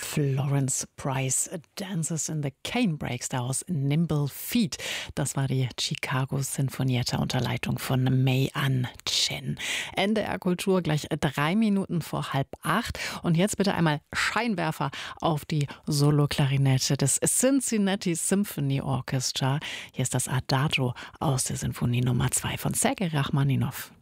Florence Price Dances in the Canebrake aus Nimble Feet. Das war die Chicago Sinfonietta unter Leitung von May-An Chen. NDR Kultur gleich 3 Minuten vor 7:30. Und jetzt bitte einmal Scheinwerfer auf die Soloklarinette des Cincinnati Symphony Orchestra. Hier ist das Adagio aus der Sinfonie Nummer 2 von Sergei Rachmaninow.